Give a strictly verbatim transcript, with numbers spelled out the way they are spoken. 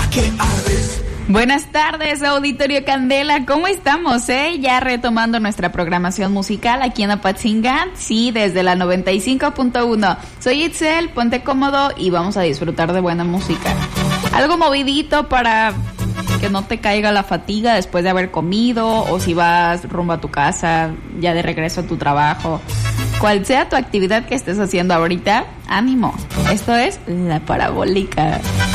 ¿Qué haces? Buenas tardes, Auditorio Candela, ¿cómo estamos, eh? Ya retomando nuestra programación musical aquí en Apatzingán, sí, desde la noventa y cinco punto uno. Soy Itzel, ponte cómodo y vamos a disfrutar de buena música. Algo movidito para que no te caiga la fatiga después de haber comido, o si vas rumbo a tu casa, ya de regreso a tu trabajo. Cual sea tu actividad que estés haciendo ahorita, ánimo. Esto es La Parabólica.